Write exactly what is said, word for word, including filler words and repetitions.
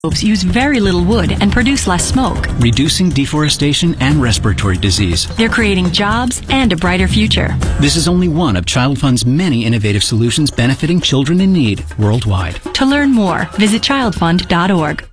Stoves use very little wood and produce less smoke, reducing deforestation and respiratory disease. They're creating jobs and a brighter future. This is only one of Child Fund's many innovative solutions benefiting children in need worldwide. To learn more, visit child fund dot org.